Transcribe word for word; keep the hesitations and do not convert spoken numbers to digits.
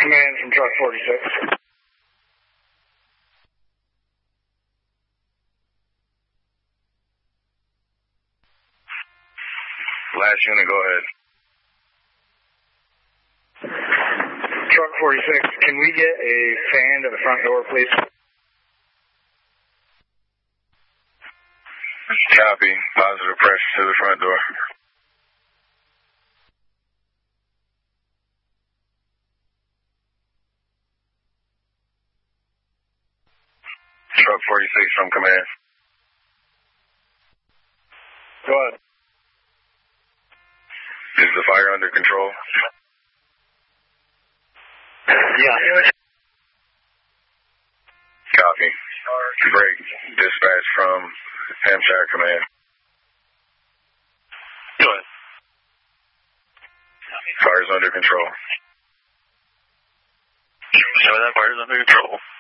Command from truck forty-six. Last unit, go ahead. Truck forty-six, can we get a fan to the front door, please? Copy. Positive pressure to the front door. Truck forty-six from command. Go ahead. Is the fire under control? Yeah. Copy. Break. Dispatch from Hampshire Command. Go ahead. Fire's under control. Show that fire's under control.